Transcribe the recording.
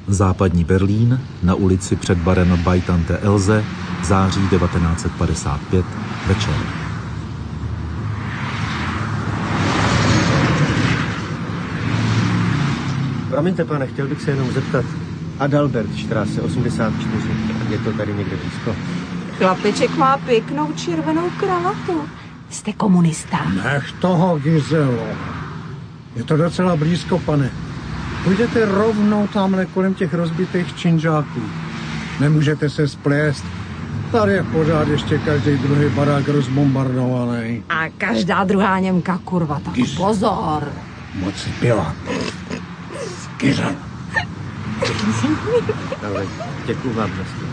Západní Berlín, na ulici před barem Bei Tante Else, září 1955, večer. Promiňte, pane, chtěl bych se jenom zeptat. Adalbert, Straße 84, je to tady někde blízko? Chlapeček má pěknou červenou kravatu. Jste komunista. Nech toho, Gizelo. Je to docela blízko, pane. Půjdete rovnou tamhle kolem těch rozbitých činžáků. Nemůžete se splést. Tady je pořád ještě každý druhý barák rozbombardovaný. A každá druhá Němka, kurva, tak pozor. Moc si pila. Gizel. Ale děkuju vám, prostě.